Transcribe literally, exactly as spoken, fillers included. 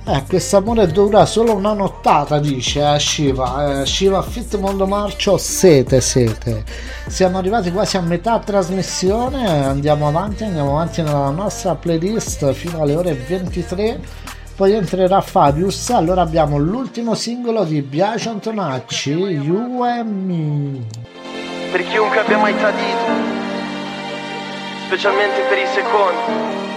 Eh, questo amore dura solo una nottata, dice eh, Shiva. Eh, Shiva Fit Mondo Marcio, sete, sete. Siamo arrivati quasi a metà trasmissione, andiamo avanti, andiamo avanti nella nostra playlist fino alle ore ventitré, poi entrerà Fabius, allora abbiamo l'ultimo singolo di Biagio Antonacci, You and Me. Per chiunque abbia mai tradito, specialmente per i secondi.